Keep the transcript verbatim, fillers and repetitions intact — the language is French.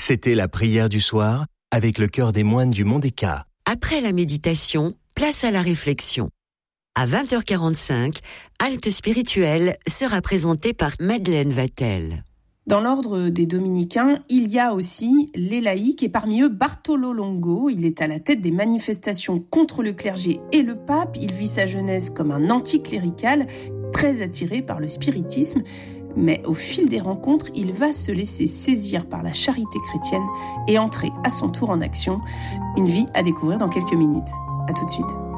C'était la prière du soir avec le chœur des moines du Mont des Cats. Après la méditation, place à la réflexion. À vingt heures quarante-cinq, Halte spirituelle sera présentée par Madeleine Vatel. Dans l'ordre des dominicains, il y a aussi les laïcs et parmi eux Bartolo Longo. Il est à la tête des manifestations contre le clergé et le pape. Il vit sa jeunesse comme un anticlérical, très attiré par le spiritisme. Mais au fil des rencontres, il va se laisser saisir par la charité chrétienne et entrer à son tour en action. Une vie à découvrir dans quelques minutes. À tout de suite.